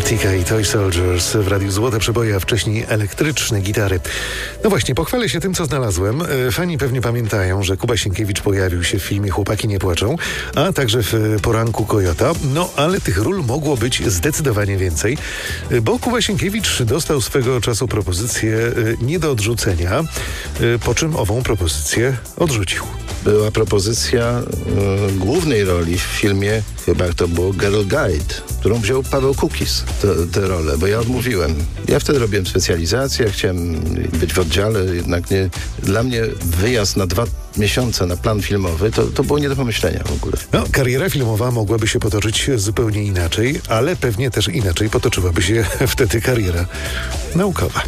Tika i Toy Soldiers w Radiu Złote Przeboje, a wcześniej elektryczne gitary. No właśnie, pochwalę się tym, co znalazłem. Fani pewnie pamiętają, że Kuba Sienkiewicz pojawił się w filmie Chłopaki nie płaczą, a także w Poranku Kojota. No, ale tych ról mogło być zdecydowanie więcej, bo Kuba Sienkiewicz dostał swego czasu propozycję nie do odrzucenia, po czym ową propozycję odrzucił. Była propozycja głównej roli w filmie, chyba to było Girl Guide, którą wziął Paweł Kukis, tę rolę, bo ja odmówiłem. Ja wtedy robiłem specjalizację, chciałem być w oddziale, jednak nie. Dla mnie wyjazd na 2 miesiące na plan filmowy, to było nie do pomyślenia w ogóle. No, kariera filmowa mogłaby się potoczyć zupełnie inaczej, ale pewnie też inaczej potoczyłaby się wtedy kariera naukowa.